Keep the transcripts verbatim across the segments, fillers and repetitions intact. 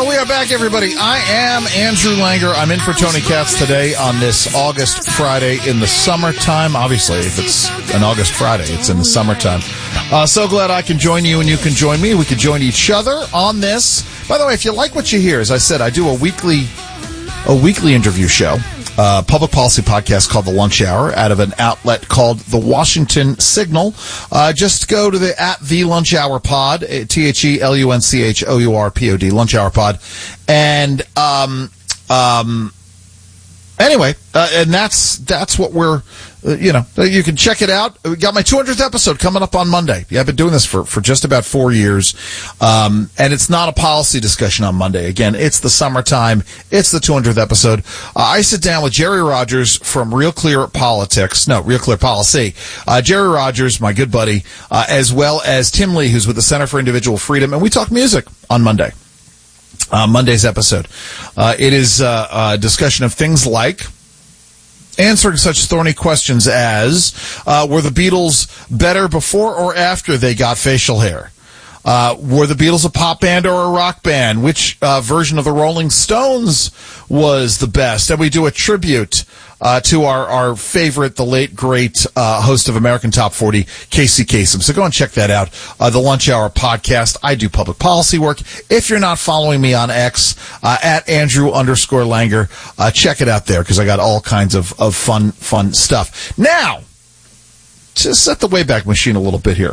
we are back, everybody. I am Andrew Langer. I'm in for Tony Katz today on this August Friday in the summertime. Obviously, if it's an August Friday, it's in the summertime. Uh, so glad I can join you and you can join me. We can join each other on this. By the way, if you like what you hear, as I said, I do a weekly, a weekly interview show. Uh, public policy podcast called The Lunch Hour out of an outlet called The Washington Signal. Uh, just go to the at The Lunch Hour Pod, T H E L U N C H O U R P O D, Lunch Hour Pod. And, um, um, anyway, uh, and that's, that's what we're, uh, you know, you can check it out. We got my two hundredth episode coming up on Monday. Yeah, I've been doing this for, for just about four years. Um, and it's not a policy discussion on Monday. Again, it's the summertime. It's the two hundredth episode. Uh, I sit down with Jerry Rogers from Real Clear Politics. No, Real Clear Policy. Uh, Jerry Rogers, my good buddy, uh, as well as Tim Lee, who's with the Center for Individual Freedom. And we talk music on Monday. Uh, Monday's episode. Uh, it is uh, a discussion of things like answering such thorny questions as, uh, were the Beatles better before or after they got facial hair? Uh, were the Beatles a pop band or a rock band? Which uh, version of the Rolling Stones was the best? And we do a tribute uh, to our, our favorite, the late, great uh, host of American Top forty, Casey Kasem. So go and check that out, uh, the Lunch Hour podcast. I do public policy work. If you're not following me on X, uh, at Andrew underscore Langer, uh, check it out there because I got all kinds of, of fun, fun stuff. Now, to set the Wayback Machine a little bit here.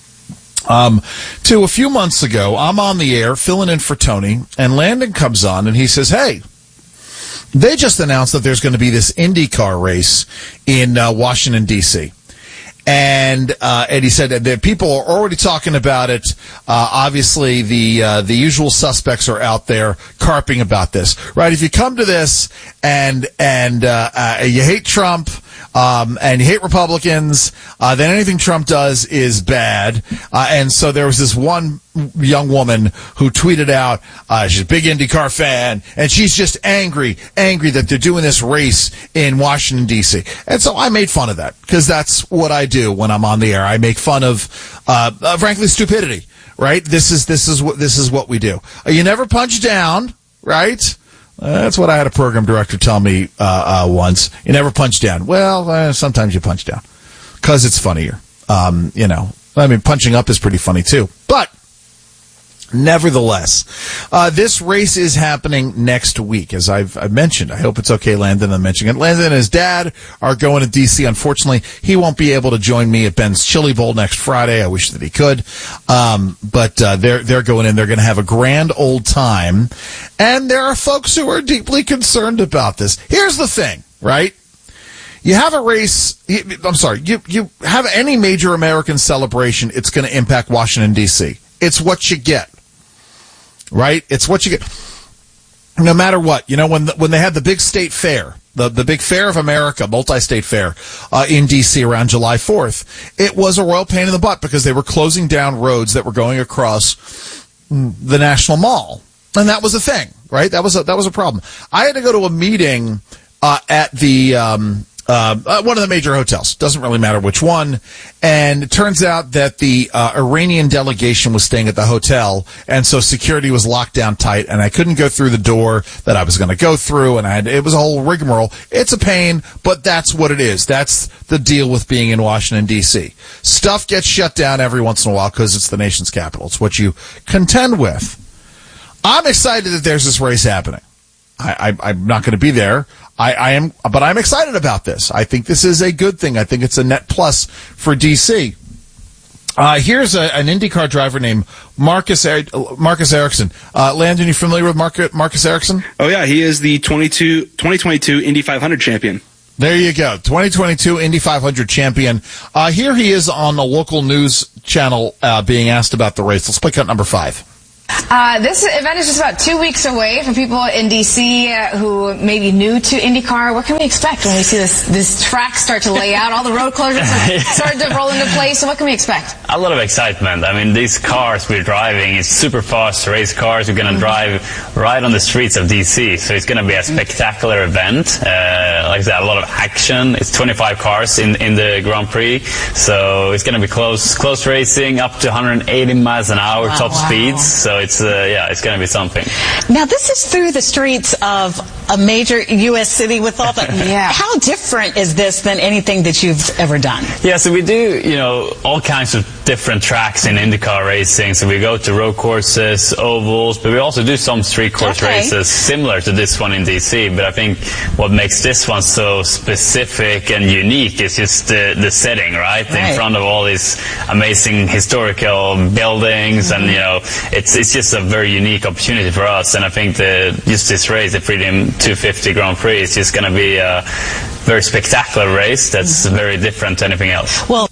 Um, to a few months ago, I'm on the air filling in for Tony, and Landon comes on and he says, hey, they just announced that there's going to be this IndyCar race in uh, Washington, D C And uh, and he said that people are already talking about it. Uh, obviously, the uh, the usual suspects are out there carping about this, right? If you come to this and and uh, uh, you hate Trump um, and you hate Republicans, uh, then anything Trump does is bad. Uh, and so there was this one young woman who tweeted out, uh, she's a big IndyCar fan, and she's just angry, angry that they're doing this race in Washington, D C And so I made fun of that, because that's what I do when I'm on the air. I make fun of, uh, uh frankly, stupidity, right? This is, this is what, this is what we do. Uh, you never punch down, right? Uh, that's what I had a program director tell me, uh, uh, once. You never punch down. Well, uh, sometimes you punch down, because it's funnier. Um, you know, I mean, punching up is pretty funny too, but nevertheless, uh, this race is happening next week, as I've, I've mentioned. I hope it's okay, Landon, I'm mentioning it. Landon and his dad are going to D C Unfortunately, he won't be able to join me at Ben's Chili Bowl next Friday. I wish that he could. Um, but uh, they're they're going in. They're going to have a grand old time. And there are folks who are deeply concerned about this. Here's the thing, right? You have a race, I'm sorry, you, you have any major American celebration, it's going to impact Washington, D C It's what you get. Right? It's what you get. No matter what. You know, when the, when they had the big state fair, the, the big Fair of America, multi-state fair, uh, in D C around July fourth, it was a royal pain in the butt because they were closing down roads that were going across the National Mall. And that was a thing, right? That was a, that was a problem. I had to go to a meeting, uh, at the, um, Uh, one of the major hotels. Doesn't really matter which one. And it turns out that the uh, Iranian delegation was staying at the hotel, and so security was locked down tight, and I couldn't go through the door that I was going to go through, and I had, it was a whole rigmarole. It's a pain, but that's what it is. That's the deal with being in Washington, D C Stuff gets shut down every once in a while because it's the nation's capital. It's what you contend with. I'm excited that there's this race happening. I, I, I'm not going to be there. I, I am, but I'm excited about this. I think this is a good thing. I think it's a net plus for D C. Uh, here's a, an IndyCar driver named Marcus er- Marcus Ericsson. Uh, Landon, you familiar with Marcus, Marcus Ericsson? Oh, yeah. He is the twenty-two, twenty twenty-two Indy five hundred champion. There you go. twenty twenty-two Indy five hundred champion. Uh, here he is on the local news channel uh, being asked about the race. Let's play cut number five. Uh, this event is just about two weeks away. For people in D C uh, who may be new to IndyCar, what can we expect when we see this this track start to lay out? All the road closures have started to roll into place. So what can we expect? A lot of excitement. I mean, these cars we're driving is super fast race cars. We're going to mm-hmm. drive right on the streets of D C, so it's going to be a spectacular event. Uh, uh, like I said, a lot of action. It's twenty-five cars in in the Grand Prix, so it's going to be close close racing up to one hundred eighty miles an hour wow, top wow. speeds. So it's uh, yeah, it's going to be something. Now this is through the streets of a major U S city with all the. Yeah. How different is this than anything that you've ever done? Yeah, so we do, you know, all kinds of different tracks in IndyCar racing. So we go to road courses, ovals, but we also do some street course Okay. races similar to this one in D C. But I think what makes this one so specific and unique is just the, the setting, right? Right. In front of all these amazing historical buildings, Mm-hmm. and you know, it's it's just a very unique opportunity for us. And I think the just this race, the Freedom two fifty Grand Prix, is just going to be a very spectacular race that's very different to anything else. Well,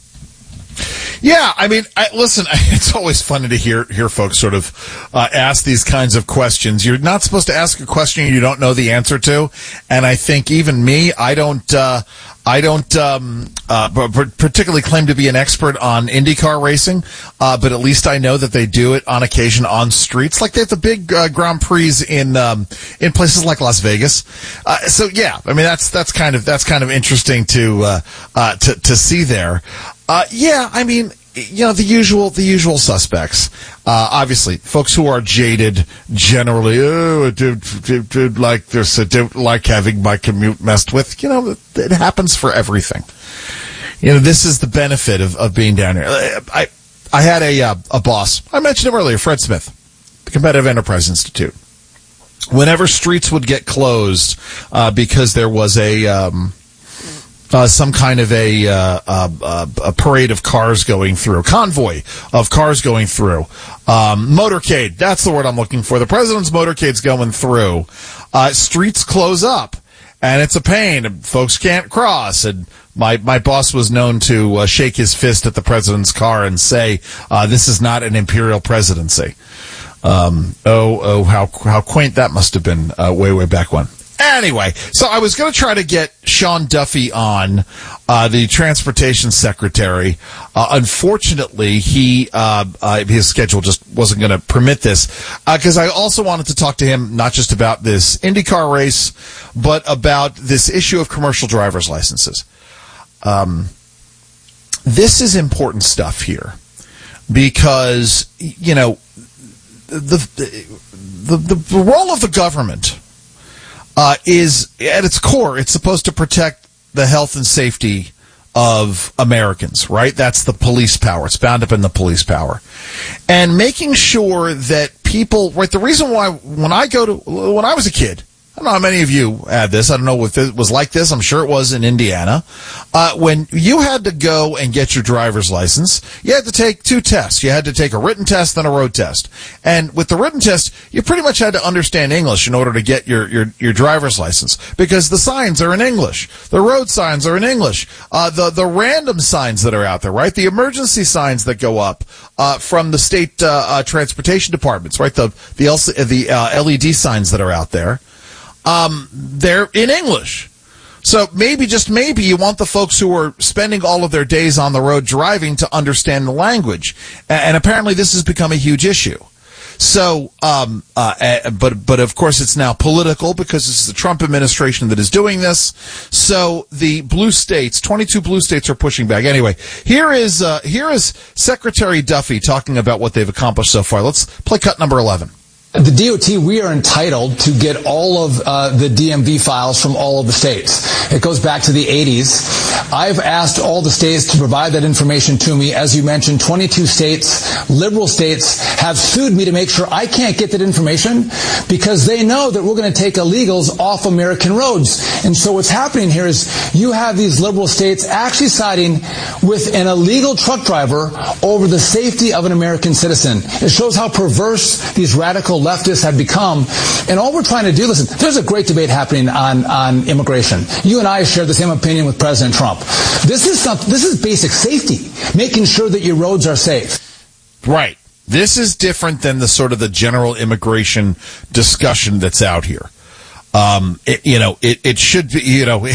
Yeah, I mean, I, listen, it's always funny to hear hear folks sort of uh, ask these kinds of questions. You're not supposed to ask a question you don't know the answer to, and I think even me, I don't, uh, I don't um, uh, particularly claim to be an expert on IndyCar racing, uh, but at least I know that they do it on occasion on streets, like they have the big uh, Grand Prix in um, in places like Las Vegas. Uh, so yeah, I mean that's that's kind of that's kind of interesting to uh, uh, to to see there. Uh, yeah, I mean, you know, the usual, the usual suspects. Uh, obviously, folks who are jaded generally, oh, I did, did, did like this, I don't like having my commute messed with. You know, it happens for everything. You know, this is the benefit of, of being down here. I, I had a, uh, a boss, I mentioned him earlier, Fred Smith, the Competitive Enterprise Institute. Whenever streets would get closed, uh, because there was a, um, Uh, some kind of a, uh, uh, a parade of cars going through, convoy of cars going through, um, motorcade. That's the word I'm looking for. The president's motorcade's going through. Uh, streets close up, and it's a pain. Folks can't cross. And my my boss was known to uh, shake his fist at the president's car and say, uh, "This is not an imperial presidency." Um, oh, oh, how how quaint that must have been uh, way way back when. Anyway, so I was going to try to get Sean Duffy on, uh, the transportation secretary. Uh, unfortunately, he, uh, uh, his schedule just wasn't going to permit this, because uh, I also wanted to talk to him not just about this IndyCar race, but about this issue of commercial driver's licenses. Um, this is important stuff here, because, you know, the, the, the, the role of the government Uh, is, at its core, it's supposed to protect the health and safety of Americans, right? That's the police power. It's bound up in the police power. And making sure that people, right, the reason why, when I go to, when I was a kid, I don't know how many of you had this. I don't know if it was like this. I'm sure it was in Indiana. Uh, when you had to go and get your driver's license, you had to take two tests. You had to take a written test and a road test. And with the written test, you pretty much had to understand English in order to get your, your, your driver's license, because the signs are in English. The road signs are in English. Uh, the, the random signs that are out there, right? The emergency signs that go up, uh, from the state, uh, uh transportation departments, right? The, the, L C, the, uh, L E D signs that are out there. Um, they're in English. So maybe, just maybe, you want the folks who are spending all of their days on the road driving to understand the language. And apparently this has become a huge issue. So, um, uh, but, but of course it's now political, because it's the Trump administration that is doing this. So the blue states, twenty-two blue states, are pushing back. Anyway, here is, uh, here is Secretary Duffy talking about what they've accomplished so far. Let's play cut number eleven. The D O T, we are entitled to get all of uh, the D M V files from all of the states. It goes back to the eighties. I've asked all the states to provide that information to me. As you mentioned, twenty-two states, liberal states, have sued me to make sure I can't get that information, because they know that we're going to take illegals off American roads. And so what's happening here is you have these liberal states actually siding with an illegal truck driver over the safety of an American citizen. It shows how perverse these radical leftists have become. And all we're trying to do, listen, there's a great debate happening on, on immigration. You and I share the same opinion with President Trump. This is something, this is basic safety, making sure that your roads are safe. Right. This is different than the sort of the general immigration discussion that's out here. Um, it, you know, it, it should be, you know,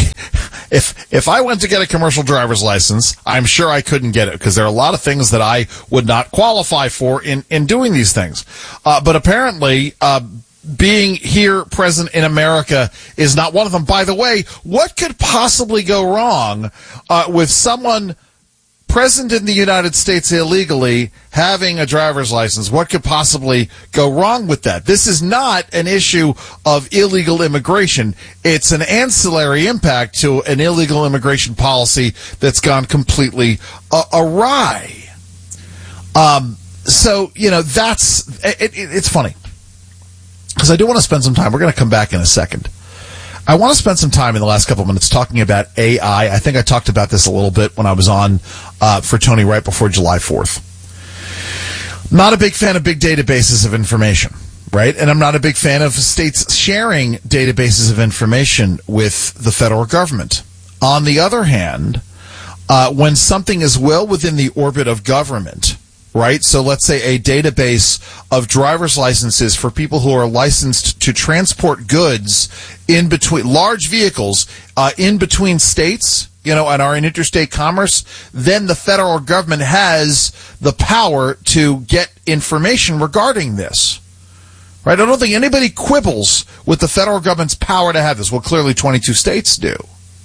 if, if I went to get a commercial driver's license, I'm sure I couldn't get it, because there are a lot of things that I would not qualify for in, in doing these things. Uh, but apparently, uh, being here present in America is not one of them. By the way, what could possibly go wrong uh, with someone present in the United States illegally having a driver's license? What could possibly go wrong with that? This is not an issue of illegal immigration. It's an ancillary impact to an illegal immigration policy that's gone completely uh, awry. Um, so, you know, that's, it, it, it's funny. Because I do want to spend some time. We're going to come back in a second. I want to spend some time in the last couple of minutes talking about A I. I think I talked about this a little bit when I was on uh, for Tony right before July fourth. Not a big fan of big databases of information, right? And I'm not a big fan of states sharing databases of information with the federal government. On the other hand, uh, when something is well within the orbit of government, right? So let's say a database of driver's licenses for people who are licensed to transport goods in between large vehicles, uh, in between states, you know, and are in interstate commerce, then the federal government has the power to get information regarding this. Right? I don't think anybody quibbles with the federal government's power to have this. Well, clearly twenty-two states do.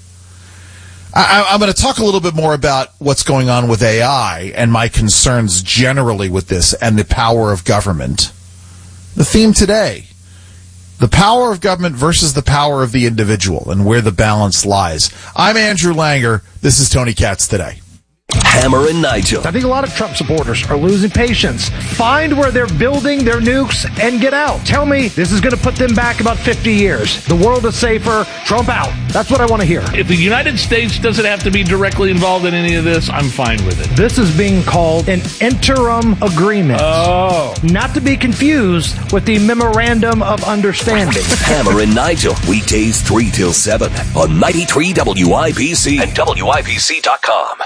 I, I'm going to talk a little bit more about what's going on with A I and my concerns generally with this and the power of government. The theme today, the power of government versus the power of the individual and where the balance lies. I'm Andrew Langer. This is Tony Katz Today. Hammer and Nigel. I think a lot of Trump supporters are losing patience. Find where they're building their nukes and get out. Tell me this is going to put them back about fifty years. The world is safer. Trump out. That's what I want to hear. If the United States doesn't have to be directly involved in any of this, I'm fine with it. This is being called an interim agreement. Oh. Not to be confused with the memorandum of understanding. Hammer and Nigel. Weekdays three till seven on ninety-three W I B C and W I B C dot com.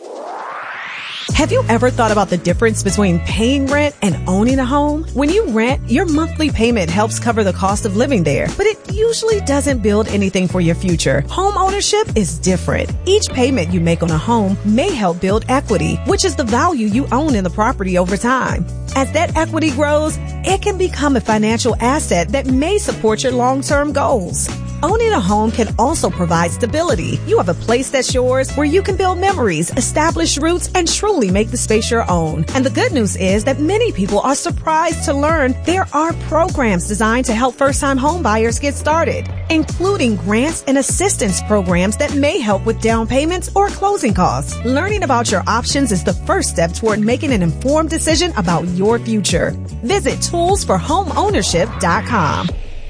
Have you ever thought about the difference between paying rent and owning a home? When you rent, your monthly payment helps cover the cost of living there, but it usually doesn't build anything for your future. Home ownership is different. Each payment you make on a home may help build equity, which is the value you own in the property over time. As that equity grows, it can become a financial asset that may support your long-term goals. Owning a home can also provide stability. You have a place that's yours where you can build memories, establish roots, and truly make the space your own. And the good news is that many people are surprised to learn there are programs designed to help first-time home buyers get started, including grants and assistance programs that may help with down payments or closing costs. Learning about your options is the first step toward making an informed decision about your future. Visit tools for home ownership dot com.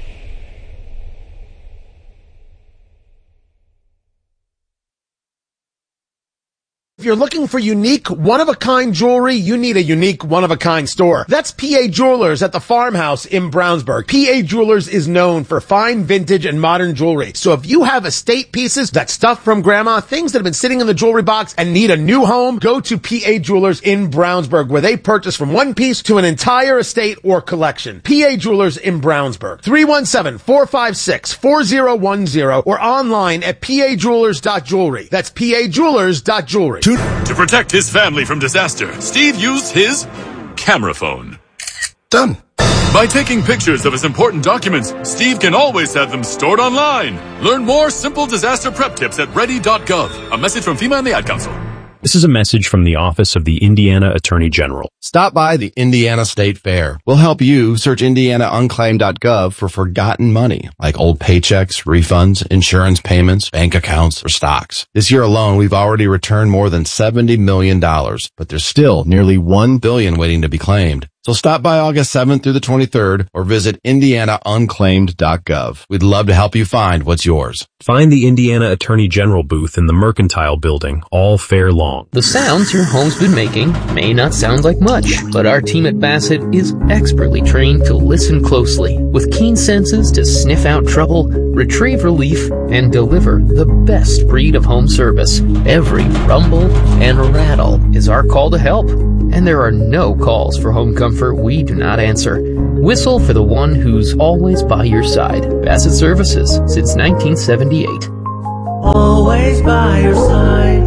If you're looking for unique, one-of-a-kind jewelry, you need a unique, one-of-a-kind store. That's P A Jewelers at the Farmhouse in Brownsburg. P A Jewelers is known for fine vintage and modern jewelry. So if you have estate pieces, that stuff from grandma, things that have been sitting in the jewelry box and need a new home, go to P A Jewelers in Brownsburg, where they purchase from one piece to an entire estate or collection. P A Jewelers in Brownsburg. three one seven, four five six, four zero one zero or online at P A Jewelers dot jewelry. That's P A Jewelers dot jewelry. To protect his family from disaster, Steve used his camera phone. Done. By taking pictures of his important documents, Steve can always have them stored online. Learn more simple disaster prep tips at ready dot gov. A message from FEMA and the Ad Council. This is a message from the Office of the Indiana Attorney General. Stop by the Indiana State Fair. We'll help you search indiana unclaimed dot gov for forgotten money, like old paychecks, refunds, insurance payments, bank accounts, or stocks. This year alone, we've already returned more than seventy million dollars, but there's still nearly one billion dollars waiting to be claimed. So stop by August seventh through the twenty-third or visit indiana unclaimed dot gov. We'd love to help you find what's yours. Find the Indiana Attorney General booth in the Mercantile Building all fair long. The sounds your home's been making may not sound like much, but our team at Bassett is expertly trained to listen closely, with keen senses to sniff out trouble, retrieve relief, and deliver the best breed of home service. Every rumble and rattle is our call to help, and there are no calls for home comfort we do not answer. Whistle for the one who's always by your side. Bassett Services, since nineteen seventy-eight. Always by your side.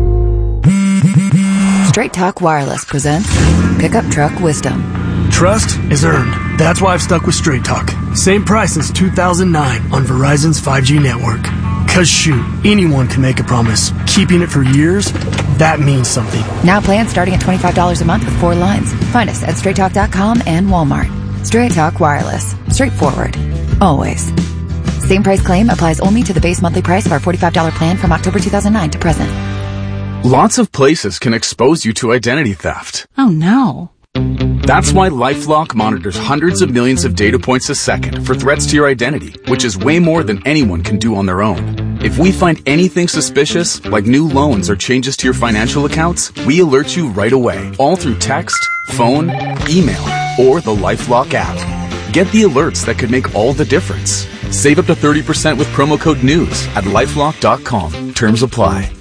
Straight Talk Wireless presents Pickup Truck Wisdom. Trust is earned. That's why I've stuck with Straight Talk. Same price as two thousand nine on Verizon's five G network. Cause shoot, anyone can make a promise. Keeping it for years, that means something. Now plans starting at twenty-five dollars a month with four lines. Find us at straight talk dot com and Walmart. Straight Talk Wireless. Straightforward. Always. Same price claim applies only to the base monthly price of our forty-five dollars plan from October two thousand nine to present. Lots of places can expose you to identity theft. Oh no. That's why LifeLock monitors hundreds of millions of data points a second for threats to your identity, which is way more than anyone can do on their own. If we find anything suspicious, like new loans or changes to your financial accounts, we alert you right away, all through text, phone, email, or the LifeLock app. Get the alerts that could make all the difference. Save up to thirty percent with promo code NEWS at lifelock dot com. Terms apply.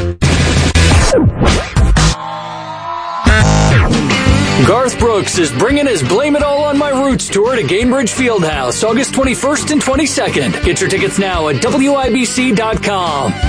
Garth Brooks is bringing his Blame It All on My Roots tour to Gainbridge Fieldhouse August twenty-first and twenty-second. Get your tickets now at W I B C dot com.